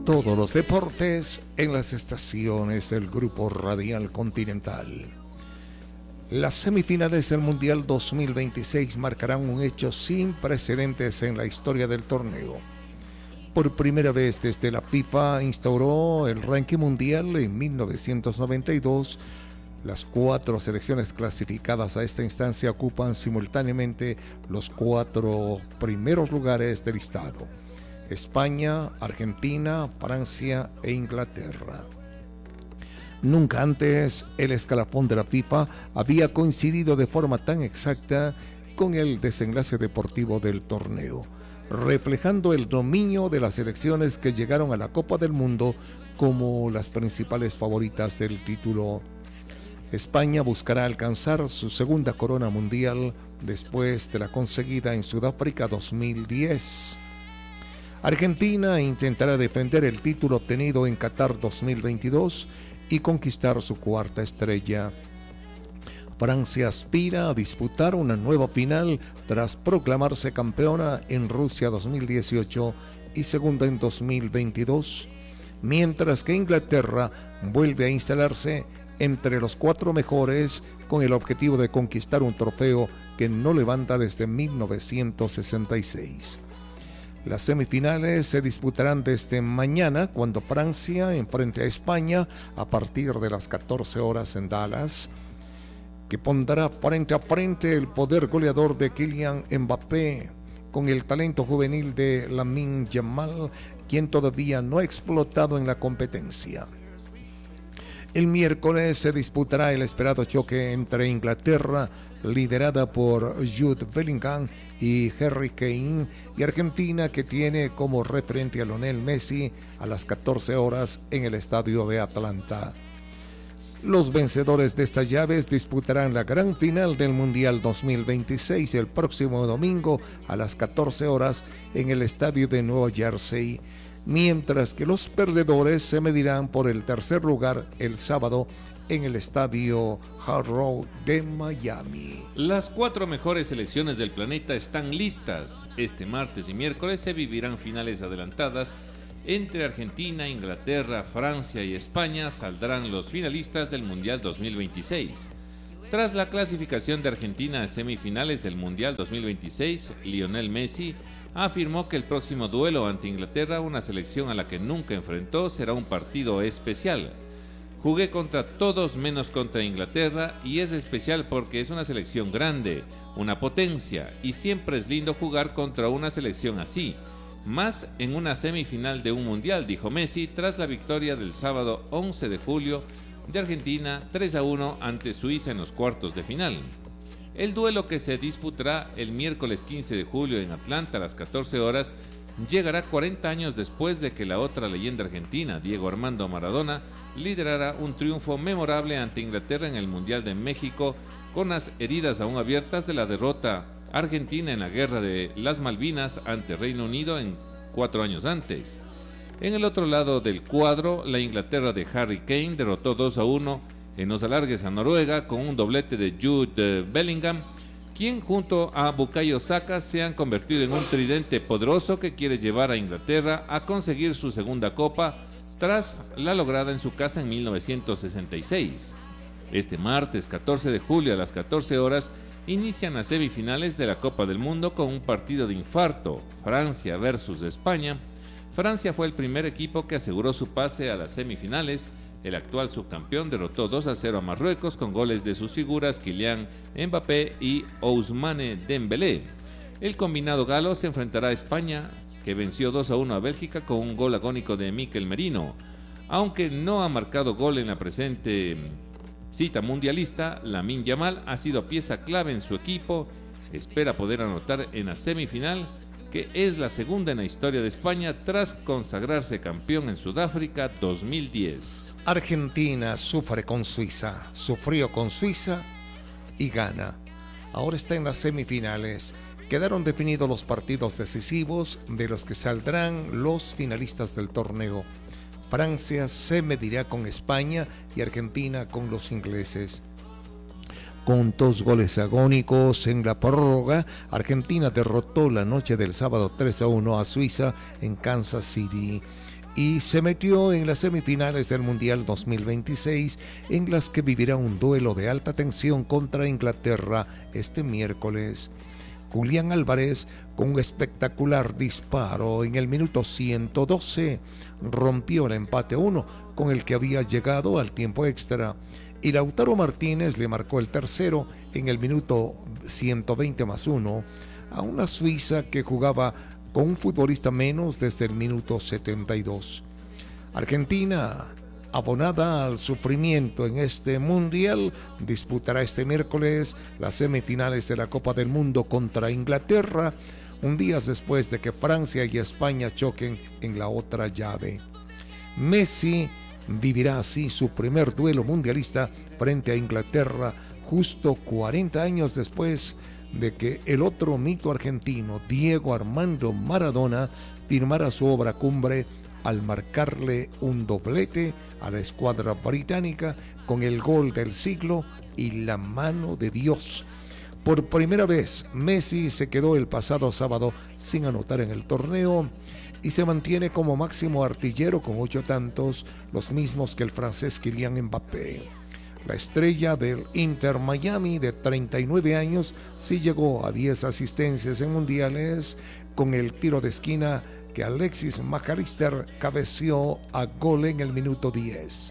Todos los deportes en las estaciones del Grupo Radial Continental. Las semifinales del Mundial 2026 marcarán un hecho sin precedentes en la historia del torneo. Por primera vez desde la FIFA instauró el ranking mundial en 1992, las 4 selecciones clasificadas a esta instancia ocupan simultáneamente los 4 primeros lugares del listado: España, Argentina, Francia e Inglaterra. Nunca antes el escalafón de la FIFA había coincidido de forma tan exacta con el desenlace deportivo del torneo, reflejando el dominio de las selecciones que llegaron a la Copa del Mundo como las principales favoritas del título. España buscará alcanzar su segunda corona mundial después de la conseguida en Sudáfrica 2010. Argentina intentará defender el título obtenido en Qatar 2022 y conquistar su 4ª estrella. Francia aspira a disputar una nueva final tras proclamarse campeona en Rusia 2018 y segunda en 2022, mientras que Inglaterra vuelve a instalarse entre los 4 mejores con el objetivo de conquistar un trofeo que no levanta desde 1966. Las semifinales se disputarán desde mañana, cuando Francia enfrente a España a partir de las 14 horas en Dallas, que pondrá frente a frente el poder goleador de Kylian Mbappé con el talento juvenil de Lamine Yamal, quien todavía no ha explotado en la competencia. El miércoles se disputará el esperado choque entre Inglaterra, liderada por Jude Bellingham y Harry Kane, y Argentina, que tiene como referente a Lionel Messi, a las 14 horas en el estadio de Atlanta. Los vencedores de estas llaves disputarán la gran final del Mundial 2026 el próximo domingo a las 14 horas en el estadio de Nueva Jersey, mientras que los perdedores se medirán por el tercer lugar el sábado en el estadio Hard Rock de Miami. Las 4 mejores selecciones del planeta están listas. Este martes y miércoles se vivirán finales adelantadas. Entre Argentina, Inglaterra, Francia y España saldrán los finalistas del Mundial 2026. Tras la clasificación de Argentina a semifinales del Mundial 2026, Lionel Messi afirmó que el próximo duelo ante Inglaterra, una selección a la que nunca enfrentó, será un partido especial. Jugué contra todos menos contra Inglaterra y es especial porque es una selección grande, una potencia, y siempre es lindo jugar contra una selección así, más en una semifinal de un mundial, dijo Messi tras la victoria del sábado 11 de julio de Argentina 3-1 ante Suiza en los cuartos de final. El duelo, que se disputará el miércoles 15 de julio en Atlanta a las 14 horas, llegará 40 años después de que la otra leyenda argentina, Diego Armando Maradona, liderara un triunfo memorable ante Inglaterra en el Mundial de México, con las heridas aún abiertas de la derrota argentina en la Guerra de las Malvinas ante Reino Unido 4 años antes. En el otro lado del cuadro, la Inglaterra de Harry Kane derrotó 2-1 en los alargues a Noruega con un doblete de Jude Bellingham, quien junto a Bukayo Saka se han convertido en un tridente poderoso que quiere llevar a Inglaterra a conseguir su segunda copa tras la lograda en su casa en 1966. Este martes 14 de julio a las 14 horas inician las semifinales de la Copa del Mundo con un partido de infarto: Francia versus España. Francia fue el primer equipo que aseguró su pase a las semifinales. El actual subcampeón derrotó 2-0 a Marruecos con goles de sus figuras Kylian Mbappé y Ousmane Dembélé. El combinado galo se enfrentará a España, que venció 2-1 a Bélgica con un gol agónico de Mikel Merino. Aunque no ha marcado gol en la presente cita mundialista, Lamine Yamal ha sido pieza clave en su equipo. Espera poder anotar en la semifinal, que es la segunda en la historia de España tras consagrarse campeón en Sudáfrica 2010. Argentina sufrió con Suiza y gana. Ahora está en las semifinales. Quedaron definidos los partidos decisivos de los que saldrán los finalistas del torneo. Francia se medirá con España y Argentina con los ingleses. Con 2 goles agónicos en la prórroga, Argentina derrotó la noche del sábado 3-1 a Suiza en Kansas City. y se metió en las semifinales del Mundial 2026, en las que vivirá un duelo de alta tensión contra Inglaterra este miércoles. Julián Álvarez, con un espectacular disparo en el minuto 112, rompió el empate a 1 con el que había llegado al tiempo extra, y Lautaro Martínez le marcó el tercero en el minuto 120+1 a una Suiza que jugaba con un futbolista menos desde el minuto 72. Argentina, abonada al sufrimiento en este mundial, disputará este miércoles las semifinales de la Copa del Mundo contra Inglaterra, un día después de que Francia y España choquen en la otra llave. Messi vivirá así su primer duelo mundialista frente a Inglaterra, justo 40 años después de que el otro mito argentino, Diego Armando Maradona, firmara su obra cumbre al marcarle un doblete a la escuadra británica con el gol del siglo y la mano de Dios. Por primera vez, Messi se quedó el pasado sábado sin anotar en el torneo y se mantiene como máximo artillero con 8 tantos, los mismos que el francés Kylian Mbappé. La estrella del Inter Miami de 39 años sí llegó a 10 asistencias en mundiales con el tiro de esquina que Alexis McAllister cabeceó a gol en el minuto 10.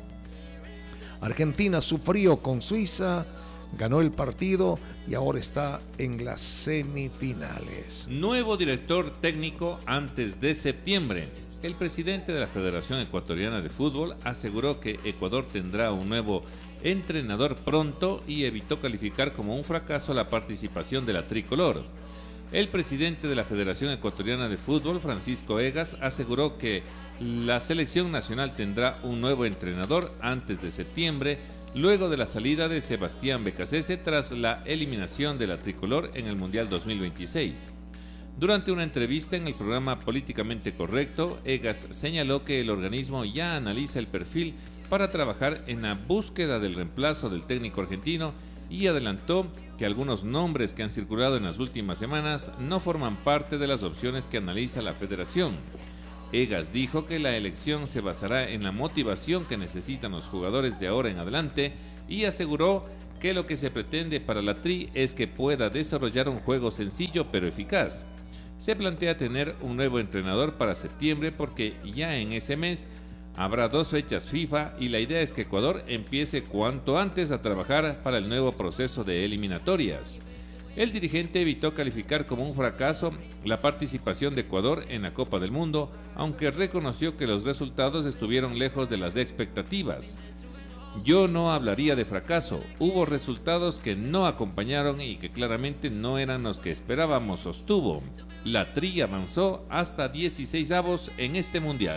Argentina sufrió con Suiza, ganó el partido y ahora está en las semifinales. Nuevo director técnico antes de septiembre. El presidente de la Federación Ecuatoriana de Fútbol aseguró que Ecuador tendrá un nuevo entrenador pronto y evitó calificar como un fracaso la participación de la tricolor. El presidente de la Federación Ecuatoriana de Fútbol, Francisco Egas, aseguró que la selección nacional tendrá un nuevo entrenador antes de septiembre, luego de la salida de Sebastián Becasese tras la eliminación de la tricolor en el Mundial 2026. Durante una entrevista en el programa Políticamente Correcto, Egas señaló que el organismo ya analiza el perfil para trabajar en la búsqueda del reemplazo del técnico argentino y adelantó que algunos nombres que han circulado en las últimas semanas no forman parte de las opciones que analiza la federación. Egas dijo que la elección se basará en la motivación que necesitan los jugadores de ahora en adelante y aseguró que lo que se pretende para la Tri es que pueda desarrollar un juego sencillo pero eficaz. Se plantea tener un nuevo entrenador para septiembre porque ya en ese mes habrá 2 fechas FIFA y la idea es que Ecuador empiece cuanto antes a trabajar para el nuevo proceso de eliminatorias. El dirigente evitó calificar como un fracaso la participación de Ecuador en la Copa del Mundo, aunque reconoció que los resultados estuvieron lejos de las expectativas. Yo no hablaría de fracaso, hubo resultados que no acompañaron y que claramente no eran los que esperábamos, sostuvo. La Tri avanzó hasta 16avos en este mundial.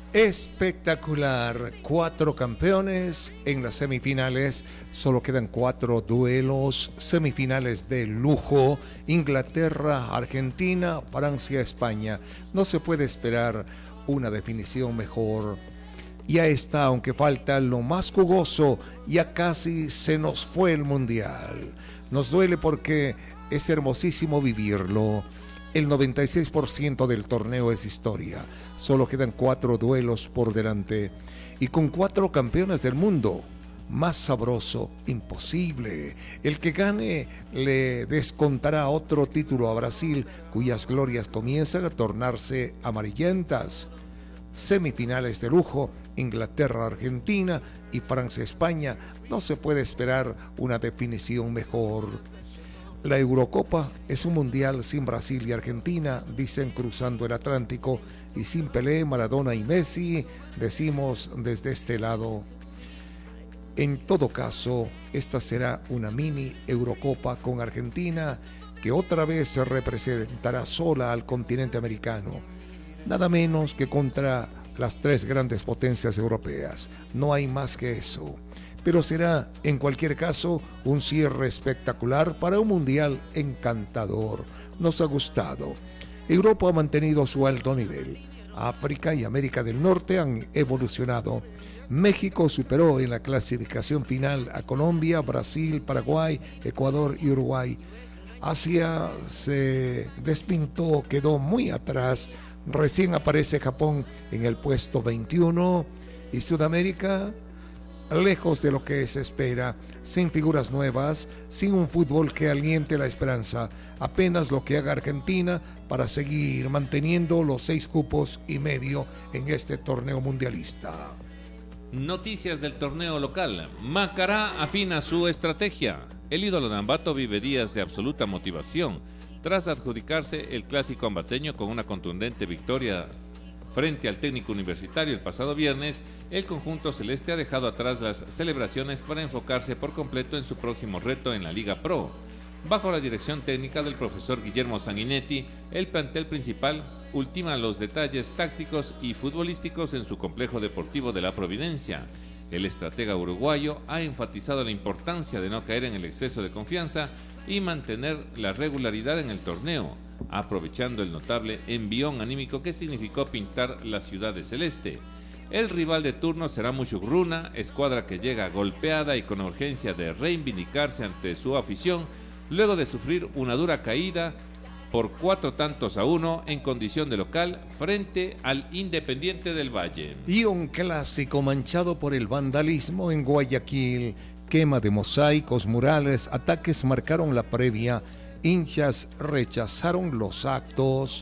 Espectacular, 4 campeones en las semifinales, solo quedan 4 duelos, semifinales de lujo, Inglaterra, Argentina, Francia, España. No se puede esperar una definición mejor. Ya está, aunque falta lo más jugoso, ya casi se nos fue el mundial. Nos duele porque es hermosísimo vivirlo. El 96% del torneo es historia. Solo quedan 4 duelos por delante. Y con 4 campeones del mundo, más sabroso, imposible. El que gane le descontará otro título a Brasil, cuyas glorias comienzan a tornarse amarillentas. Semifinales de lujo, Inglaterra-Argentina y Francia-España. No se puede esperar una definición mejor. La Eurocopa es un mundial sin Brasil y Argentina, dicen cruzando el Atlántico, y sin Pelé, Maradona y Messi, decimos desde este lado. En todo caso, esta será una mini Eurocopa con Argentina, que otra vez se representará sola al continente americano, nada menos que contra las 3 grandes potencias europeas. No hay más que eso. Pero será, en cualquier caso, un cierre espectacular para un mundial encantador. Nos ha gustado. Europa ha mantenido su alto nivel. África y América del Norte han evolucionado. México superó en la clasificación final a Colombia, Brasil, Paraguay, Ecuador y Uruguay. Asia se despintó, quedó muy atrás Recién aparece Japón en el puesto 21 y Sudamérica lejos de lo que se espera, sin figuras nuevas, sin un fútbol que aliente la esperanza, apenas lo que haga Argentina para seguir manteniendo los 6 cupos y medio en este torneo mundialista. Noticias del torneo local. Macará afina su estrategia. El ídolo de Ambato vive días de absoluta motivación tras adjudicarse el clásico ambateño con una contundente victoria frente al técnico universitario el pasado viernes. El conjunto celeste ha dejado atrás las celebraciones para enfocarse por completo en su próximo reto en la Liga Pro. Bajo la dirección técnica del profesor Guillermo Sanguinetti, el plantel principal ultima los detalles tácticos y futbolísticos en su complejo deportivo de La Providencia. El estratega uruguayo ha enfatizado la importancia de no caer en el exceso de confianza y mantener la regularidad en el torneo, aprovechando el notable envión anímico que significó pintar la ciudad de celeste. El rival de turno será Muchugruna, escuadra que llega golpeada y con urgencia de reivindicarse ante su afición, luego de sufrir una dura caída por 4-1 en condición de local frente al Independiente del Valle. Y un clásico manchado por el vandalismo en Guayaquil. Quema de mosaicos, murales, ataques marcaron la previa. Hinchas rechazaron los actos.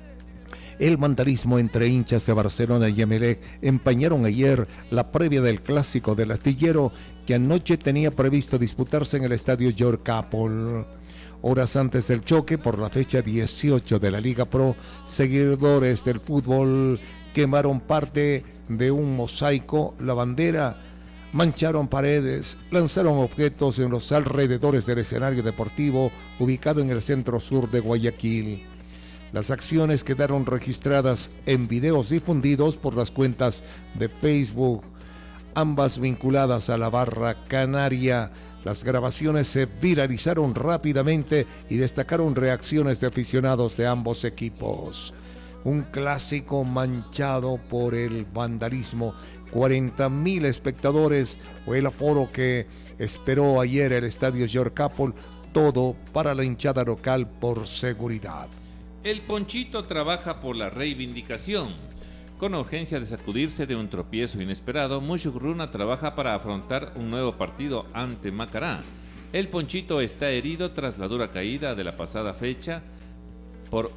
El vandalismo entre hinchas de Barcelona y Emelec empañaron ayer la previa del clásico del Astillero, que anoche tenía previsto disputarse en el estadio George Capel. Horas antes del choque, por la fecha 18 de la Liga Pro, seguidores del fútbol quemaron parte de un mosaico, la bandera, mancharon paredes, lanzaron objetos en los alrededores del escenario deportivo ubicado en el centro sur de Guayaquil. Las acciones quedaron registradas en videos difundidos por las cuentas de Facebook, ambas vinculadas a la Barra Canaria. Las grabaciones se viralizaron rápidamente y destacaron reacciones de aficionados de ambos equipos. Un clásico manchado por el vandalismo. 40,000 espectadores fue el aforo que esperó ayer el estadio George Capel, todo para la hinchada local por seguridad. El Ponchito trabaja por la reivindicación. Con urgencia de sacudirse de un tropiezo inesperado, Muchugruna trabaja para afrontar un nuevo partido ante Macará. El Ponchito está herido tras la dura caída de la pasada fecha por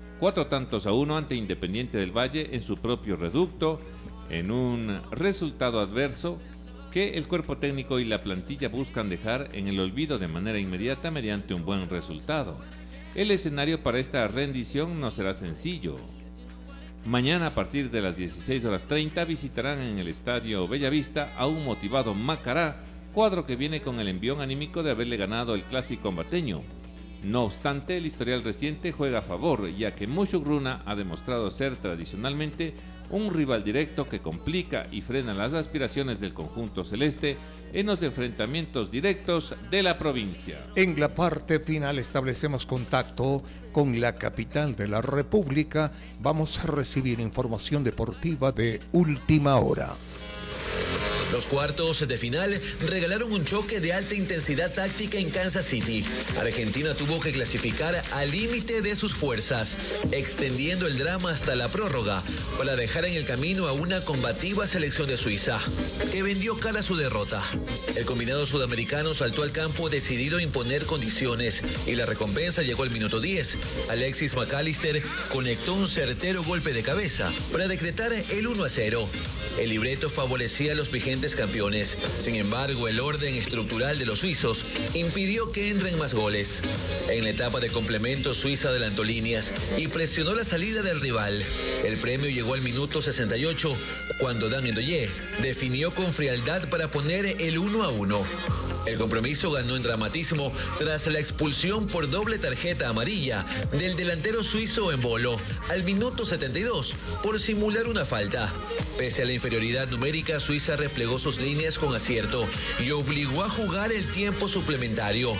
4-1 ante Independiente del Valle en su propio reducto, en un resultado adverso que el cuerpo técnico y la plantilla buscan dejar en el olvido de manera inmediata mediante un buen resultado. El escenario para esta rendición no será sencillo. Mañana a partir de las 16:30 visitarán en el estadio Bellavista a un motivado Macará, cuadro que viene con el envión anímico de haberle ganado el clásico ambateño. No obstante, el historial reciente juega a favor, ya que Muchugruna ha demostrado ser tradicionalmente un rival directo que complica y frena las aspiraciones del conjunto celeste en los enfrentamientos directos de la provincia. En la parte final establecemos contacto con la capital de la República. Vamos a recibir información deportiva de última hora. Los cuartos de final regalaron un choque de alta intensidad táctica en Kansas City. Argentina tuvo que clasificar al límite de sus fuerzas, extendiendo el drama hasta la prórroga para dejar en el camino a una combativa selección de Suiza, que vendió cara a su derrota. El combinado sudamericano saltó al campo decidido a imponer condiciones y la recompensa llegó al minuto 10. Alexis McAllister conectó un certero golpe de cabeza para decretar el 1-0. El libreto favorecía a los vigentes campeones. Sin embargo, el orden estructural de los suizos impidió que entren más goles. En la etapa de complemento, Suiza adelantó líneas y presionó la salida del rival. El premio llegó al minuto 68, cuando Damien Doye definió con frialdad para poner el 1-1. El compromiso ganó en dramatismo tras la expulsión por doble tarjeta amarilla del delantero suizo Embolo al minuto 72 por simular una falta. Pese a la inferioridad numérica, Suiza replegó sus líneas con acierto y obligó a jugar el tiempo suplementario.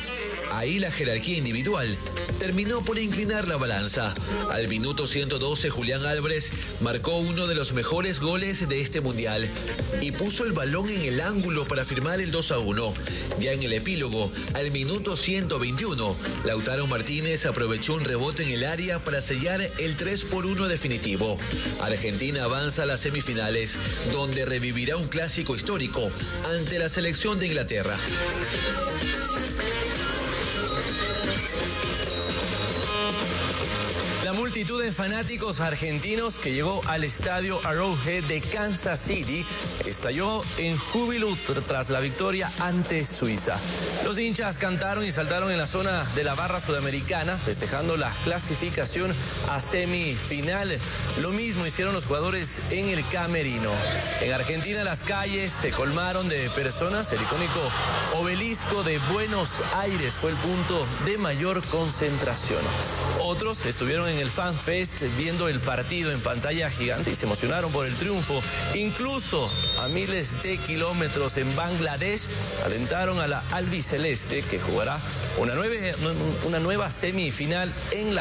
Ahí la jerarquía individual terminó por inclinar la balanza. Al minuto 112, Julián Álvarez marcó uno de los mejores goles de este mundial y puso el balón en el ángulo para firmar el 2-1. Ya en el epílogo, al minuto 121, Lautaro Martínez aprovechó un rebote en el área para sellar el 3-1 definitivo. Argentina avanza a las semifinales, donde revivirá un clásico histórico ante la selección de Inglaterra. La multitud de fanáticos argentinos que llegó al estadio Arrowhead de Kansas City estalló en júbilo tras la victoria ante Suiza. Los hinchas cantaron y saltaron en la zona de la barra sudamericana, festejando la clasificación a semifinal. Lo mismo hicieron los jugadores en el camerino. En Argentina las calles se colmaron de personas. El icónico obelisco de Buenos Aires fue el punto de mayor concentración. Otros estuvieron en el Fan Fest viendo el partido en pantalla gigante y se emocionaron por el triunfo. Incluso a miles de kilómetros en Bangladesh alentaron a la albiceleste, que jugará una nueva semifinal en la